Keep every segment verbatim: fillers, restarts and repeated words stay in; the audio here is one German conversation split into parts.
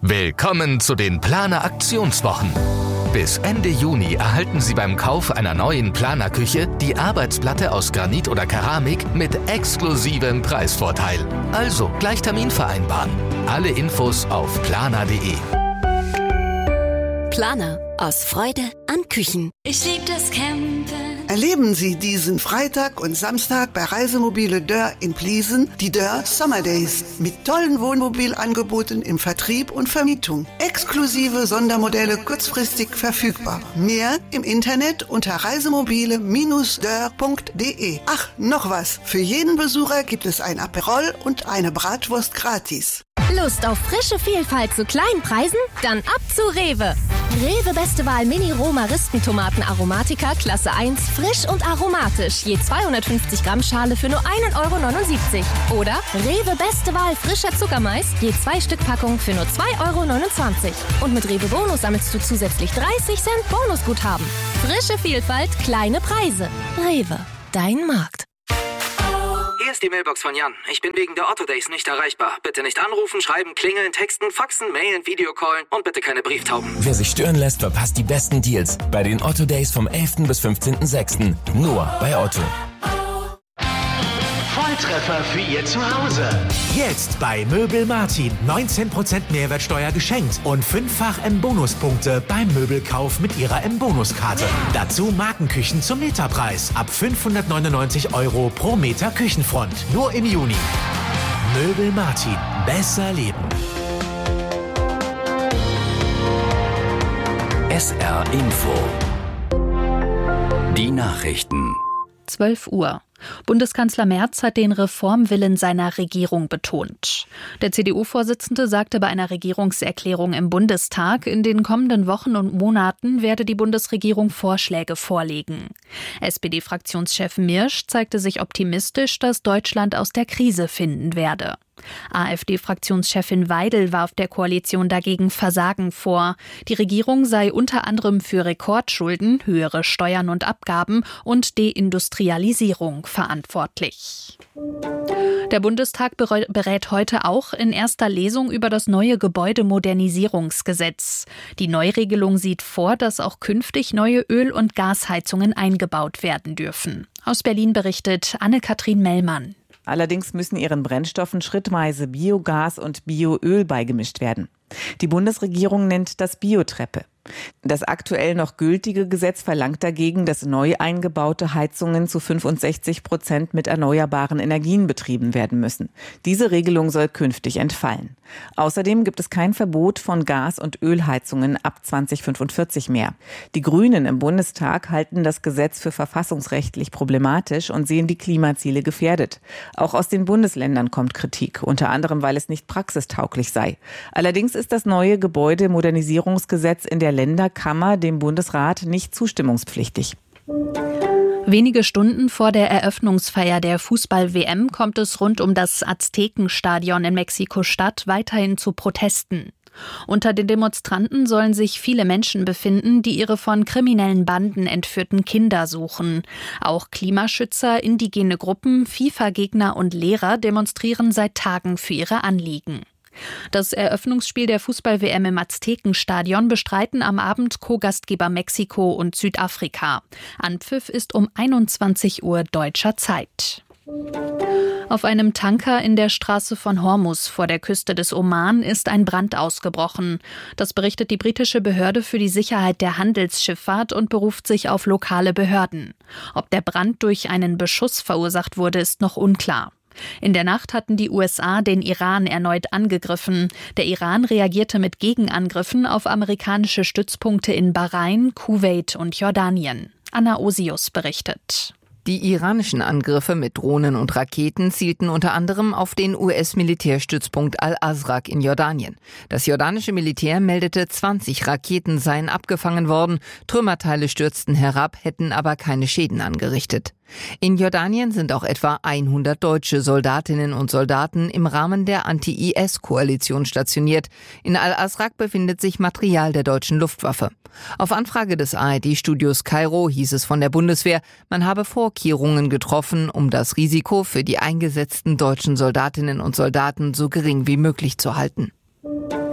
Willkommen zu den Planer Aktionswochen. Bis Ende Juni erhalten Sie beim Kauf einer neuen Planer-Küche die Arbeitsplatte aus Granit oder Keramik mit exklusivem Preisvorteil. Also gleich Termin vereinbaren. Alle Infos auf planer punkt de. Planer. Aus Freude an Küchen. Ich lieb das Campen. Erleben Sie diesen Freitag und Samstag bei Reisemobile Dörr in Pliesen die Dörr Summer Days mit tollen Wohnmobilangeboten im Vertrieb und Vermietung. Exklusive Sondermodelle kurzfristig verfügbar. Mehr im Internet unter reisemobile Bindestrich dörr punkt de. Ach, noch was. Für jeden Besucher gibt es ein Aperol und eine Bratwurst gratis. Lust auf frische Vielfalt zu kleinen Preisen? Dann ab zu Rewe. Rewe Beste Wahl Mini-Roh-Maristentomaten Aromatica Klasse eins, frisch und aromatisch. Je zweihundertfünfzig Gramm Schale für nur ein Euro neunundsiebzig. Oder Rewe Beste Wahl frischer Zuckermais, je zwei Stück Packung für nur zwei Euro neunundzwanzig. Und mit Rewe Bonus sammelst du zusätzlich dreißig Cent Bonusguthaben. Frische Vielfalt, kleine Preise. Rewe, dein Markt. Hier ist die Mailbox von Jan. Ich bin wegen der Otto Days nicht erreichbar. Bitte nicht anrufen, schreiben, klingeln, texten, faxen, mailen, Videocallen und bitte keine Brieftauben. Wer sich stören lässt, verpasst die besten Deals bei den Otto Days vom elften bis fünfzehnten sechsten Nur bei Otto. Volltreffer für Ihr Zuhause. Jetzt bei Möbel Martin. neunzehn Prozent Mehrwertsteuer geschenkt und fünffach M-Bonuspunkte beim Möbelkauf mit Ihrer M-Bonuskarte. Dazu Markenküchen zum Meterpreis. Ab fünfhundertneunundneunzig Euro pro Meter Küchenfront. Nur im Juni. Möbel Martin. Besser leben. S R Info. Die Nachrichten. zwölf Uhr. Bundeskanzler Merz hat den Reformwillen seiner Regierung betont. Der C D U-Vorsitzende sagte bei einer Regierungserklärung im Bundestag, in den kommenden Wochen und Monaten werde die Bundesregierung Vorschläge vorlegen. S P D-Fraktionschef Mirsch zeigte sich optimistisch, dass Deutschland aus der Krise finden werde. AfD-Fraktionschefin Weidel warf der Koalition dagegen Versagen vor. Die Regierung sei unter anderem für Rekordschulden, höhere Steuern und Abgaben und Deindustrialisierung verantwortlich. Der Bundestag berät heute auch in erster Lesung über das neue Gebäudemodernisierungsgesetz. Die Neuregelung sieht vor, dass auch künftig neue Öl- und Gasheizungen eingebaut werden dürfen. Aus Berlin berichtet Anne-Kathrin Mellmann. Allerdings müssen ihren Brennstoffen schrittweise Biogas und Bioöl beigemischt werden. Die Bundesregierung nennt das Biotreppe. Das aktuell noch gültige Gesetz verlangt dagegen, dass neu eingebaute Heizungen zu fünfundsechzig Prozent mit erneuerbaren Energien betrieben werden müssen. Diese Regelung soll künftig entfallen. Außerdem gibt es kein Verbot von Gas- und Ölheizungen ab zweitausendfünfundvierzig mehr. Die Grünen im Bundestag halten das Gesetz für verfassungsrechtlich problematisch und sehen die Klimaziele gefährdet. Auch aus den Bundesländern kommt Kritik, unter anderem, weil es nicht praxistauglich sei. Allerdings ist das neue Gebäudemodernisierungsgesetz in der Länderkammer dem Bundesrat nicht zustimmungspflichtig. Wenige Stunden vor der Eröffnungsfeier der Fußball-W M kommt es rund um das Aztekenstadion in Mexiko-Stadt weiterhin zu Protesten. Unter den Demonstranten sollen sich viele Menschen befinden, die ihre von kriminellen Banden entführten Kinder suchen. Auch Klimaschützer, indigene Gruppen, FIFA-Gegner und Lehrer demonstrieren seit Tagen für ihre Anliegen. Das Eröffnungsspiel der Fußball-W M im Aztekenstadion bestreiten am Abend Co-Gastgeber Mexiko und Südafrika. Anpfiff ist um einundzwanzig Uhr deutscher Zeit. Auf einem Tanker in der Straße von Hormuz vor der Küste des Oman ist ein Brand ausgebrochen. Das berichtet die britische Behörde für die Sicherheit der Handelsschifffahrt und beruft sich auf lokale Behörden. Ob der Brand durch einen Beschuss verursacht wurde, ist noch unklar. In der Nacht hatten die U S A den Iran erneut angegriffen. Der Iran reagierte mit Gegenangriffen auf amerikanische Stützpunkte in Bahrain, Kuwait und Jordanien. Anna Osius berichtet. Die iranischen Angriffe mit Drohnen und Raketen zielten unter anderem auf den U S-Militärstützpunkt Al-Azraq in Jordanien. Das jordanische Militär meldete, zwanzig Raketen seien abgefangen worden, Trümmerteile stürzten herab, hätten aber keine Schäden angerichtet. In Jordanien sind auch etwa hundert deutsche Soldatinnen und Soldaten im Rahmen der Anti-I S-Koalition stationiert. In Al-Azraq befindet sich Material der deutschen Luftwaffe. Auf Anfrage des A R D-Studios Kairo hieß es von der Bundeswehr, man habe Vorkehrungen getroffen, um das Risiko für die eingesetzten deutschen Soldatinnen und Soldaten so gering wie möglich zu halten.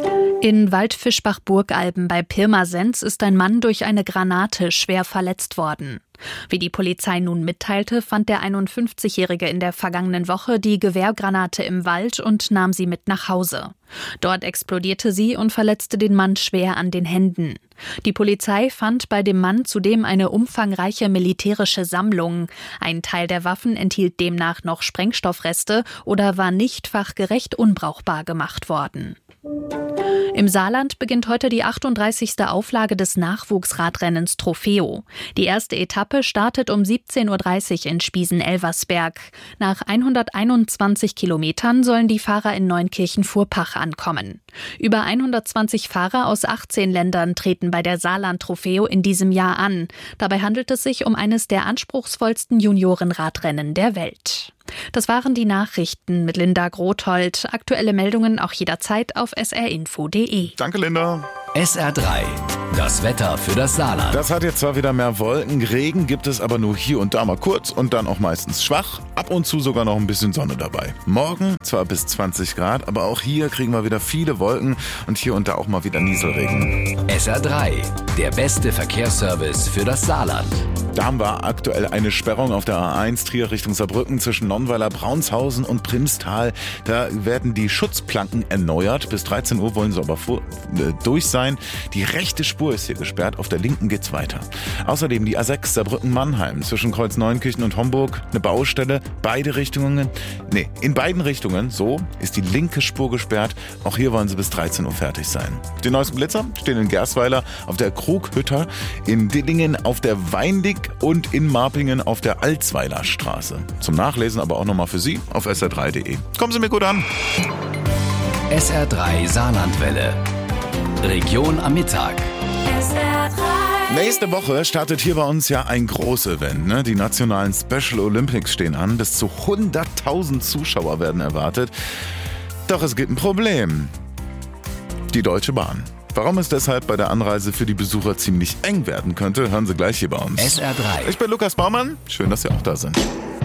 In Waldfischbach-Burgalben bei Pirmasens ist ein Mann durch eine Granate schwer verletzt worden. Wie die Polizei nun mitteilte, fand der einundfünfzigjährige in der vergangenen Woche die Gewehrgranate im Wald und nahm sie mit nach Hause. Dort explodierte sie und verletzte den Mann schwer an den Händen. Die Polizei fand bei dem Mann zudem eine umfangreiche militärische Sammlung. Ein Teil der Waffen enthielt demnach noch Sprengstoffreste oder war nicht fachgerecht unbrauchbar gemacht worden. Im Saarland beginnt heute die achtunddreißigste Auflage des Nachwuchsradrennens Trofeo. Die erste Etappe startet um siebzehn Uhr dreißig in Spiesen-Elversberg. Nach hunderteinundzwanzig Kilometern sollen die Fahrer in Neunkirchen-Furpach ankommen. Über hundertzwanzig Fahrer aus achtzehn Ländern treten bei der Saarland Trofeo in diesem Jahr an. Dabei handelt es sich um eines der anspruchsvollsten Juniorenradrennen der Welt. Das waren die Nachrichten mit Linda Grothold. Aktuelle Meldungen auch jederzeit auf s r info punkt d e. Danke, Linda. S R drei, das Wetter für das Saarland. Das hat jetzt zwar wieder mehr Wolken, Regen gibt es aber nur hier und da mal kurz und dann auch meistens schwach. Ab und zu sogar noch ein bisschen Sonne dabei. Morgen zwar bis zwanzig Grad, aber auch hier kriegen wir wieder viele Wolken und hier und da auch mal wieder Nieselregen. S R drei, der beste Verkehrsservice für das Saarland. Da haben wir aktuell eine Sperrung auf der A eins Trier Richtung Saarbrücken zwischen Nonnweiler, Braunshausen und Primstal. Da werden die Schutzplanken erneuert. Bis dreizehn Uhr wollen sie aber vor, äh, durch sein. Die rechte Spur ist hier gesperrt, auf der linken geht's weiter. Außerdem die A sechs Saarbrücken-Mannheim zwischen Kreuzneunkirchen und Homburg. Eine Baustelle, beide Richtungen. Nee, in beiden Richtungen, so, ist die linke Spur gesperrt. Auch hier wollen sie bis dreizehn Uhr fertig sein. Die neuesten Blitzer stehen in Gersweiler auf der Krughütter, in Dillingen auf der Weindig und in Marpingen auf der Alzweiler Straße. Zum Nachlesen aber auch nochmal für Sie auf s r drei punkt d e. Kommen Sie mir gut an. S R drei Saarlandwelle. Region am Mittag. S R drei. Nächste Woche startet hier bei uns ja ein Groß-Event. Ne? Die nationalen Special Olympics stehen an. Bis zu hunderttausend Zuschauer werden erwartet. Doch es gibt ein Problem. Die Deutsche Bahn. Warum es deshalb bei der Anreise für die Besucher ziemlich eng werden könnte, hören Sie gleich hier bei uns. S R drei. Ich bin Lukas Baumann. Schön, dass Sie auch da sind.